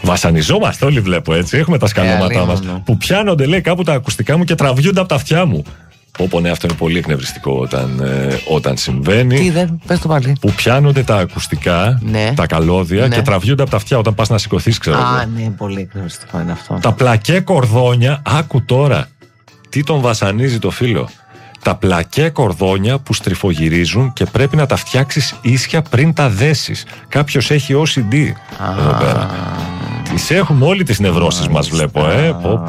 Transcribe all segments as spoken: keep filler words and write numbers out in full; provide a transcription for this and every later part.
Βασανιζόμαστε όλοι, βλέπω έτσι. Έχουμε τα σκαλώματά μας. Που πιάνονται, λέει, κάπου τα ακουστικά μου και τραβιούνται από τα αυτιά μου. Όπω ναι, αυτό είναι πολύ εκνευριστικό όταν, ε, όταν συμβαίνει. Τι δεν, πες το πάλι. Που πιάνονται τα ακουστικά, ναι. τα καλώδια ναι. και τραβιούνται από τα αυτιά όταν πας να σηκωθείς, ξέρω. Α, ναι, πολύ εκνευριστικό είναι αυτό. Τα πλακέ κορδόνια, άκου τώρα. Τι τον βασανίζει το φίλο. Τα πλακέ κορδόνια που στριφογυρίζουν και πρέπει να τα φτιάξεις ίσια πριν τα δέσεις. Κάποιος έχει ο σι ντι ah. εδώ πέρα. Τις έχουμε όλοι τις νευρώσεις μας, βλέπω, ε. Πω,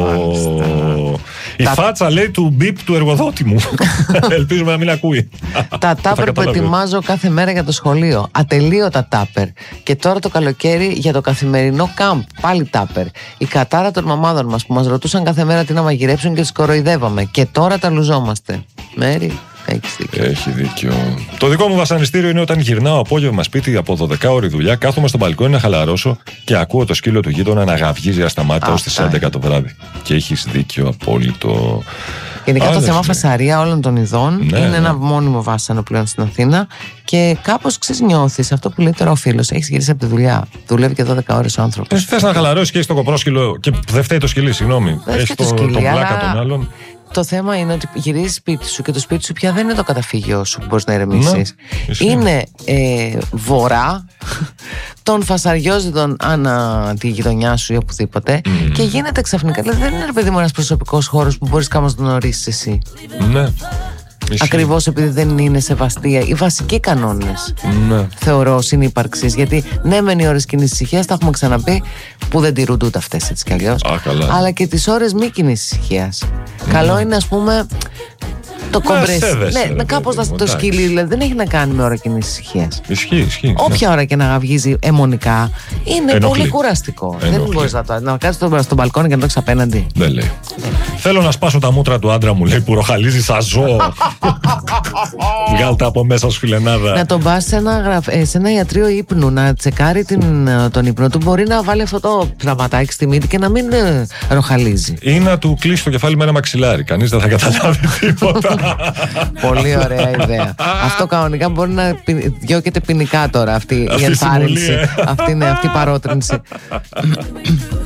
πω. Η τα... φάτσα, λέει, του μπιπ του εργοδότη μου. Ελπίζουμε να μην ακούει. Τα τάπερ που ετοιμάζω κάθε μέρα για το σχολείο. Ατελείωτα τάπερ. Και τώρα το καλοκαίρι για το καθημερινό κάμπ. Πάλι τάπερ. Η κατάρα των μαμάδων μας που μας ρωτούσαν κάθε μέρα τι να μαγειρέψουν και τις κοροϊδεύαμε. Και τώρα τα λουζόμαστε. Μέρη. Έχει δίκιο. Το δικό μου βασανιστήριο είναι όταν γυρνάω απόγευμα σπίτι από δώδεκα ώρη δουλειά, κάθομαι στο μπαλκόνι να χαλαρώσω και ακούω το σκύλο του γείτονα να γαυγίζει ασταμάτητα ως τις έντεκα το βράδυ. Και έχεις δίκιο απόλυτο. Γενικά το θέμα φασαρία όλων των ειδών ναι, είναι ναι. ένα μόνιμο βάσανο πλέον στην Αθήνα και κάπως ξεσνιώθεις αυτό που λέει τώρα ο φίλος. Έχεις γυρίσει από τη δουλειά. Δουλεύει και δώδεκα ώρες ο άνθρωπος. Θες να χαλαρώσεις και έχεις το κοπρόσκυλο και δεν φταίει το σκυλί, συγγνώμη. Έχεις το, το πλάκα των άλλων. Το θέμα είναι ότι γυρίζεις σπίτι σου και το σπίτι σου πια δεν είναι το καταφύγιό σου που μπορείς να ηρεμήσεις. Ναι, είναι ε, βορρά των φασαριόζητων ανά τη γειτονιά σου ή οπουδήποτε mm. και γίνεται ξαφνικά. Δηλαδή δεν είναι, ρε παιδί μου, ένας προσωπικός χώρος που μπορείς κάπως να τον ορίσεις εσύ. Ναι. Ακριβώς επειδή δεν είναι σεβαστοί οι βασικοί κανόνες ναι. θεωρώ συνύπαρξης. Γιατί ναι, μεν οι ώρες κοινής ησυχίας, τα έχουμε ξαναπεί, που δεν τηρούνται ούτε αυτές έτσι κι αλλιώς. Αλλά και τις ώρες μη κοινής ησυχίας. Mm. Καλό είναι, ας πούμε, το κομπρέσι. Ναι, ναι, κάπως το, το σκύλι δηλαδή, δεν έχει να κάνει με ώρα κοινής ησυχίας. Ισχύει, ισχύει. Όποια ναι. ώρα και να γαυγίζει αιμονικά είναι ενοχλεί. Πολύ κουραστικό. Ενοχλεί. Δεν μπορείς να, το, να κάτσεις στο, στο μπαλκόνι και να το έχεις απέναντι. Δεν λέει. Θέλω να σπάσω τα μούτρα του άντρα μου, λέει, που ροχαλίζει σαν ζώο. Βγάλτε από μέσα σου, φιλενάδα. Να τον πας σε ένα, σε ένα ιατρείο ύπνου, να τσεκάρει την, τον ύπνο του. Μπορεί να βάλει αυτό το πραγματάκι στη μύτη και να μην ε, ροχαλίζει. Ή να του κλείσει το κεφάλι με ένα μαξιλάρι. Κανείς δεν θα καταλάβει τίποτα. Πολύ ωραία ιδέα. Αυτό κανονικά μπορεί να διώκεται ποινικά τώρα αυτή η ενθάρρυνση. Αυτή, ναι, αυτή η παρότρινση.